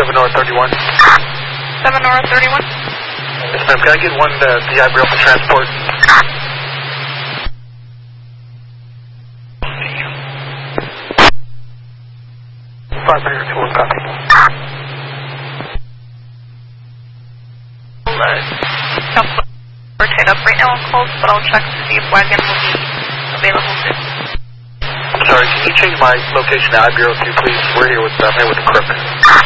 7 North 31. 7 North 31. Yes, ma'am. Can I get one DI Bureau for transport? 5-2-1, copy. Tied up right now on calls, but I'll check to see if wagon will be available soon. I'm sorry, can you change my location to I Bureau 2, please? We're here with the crook.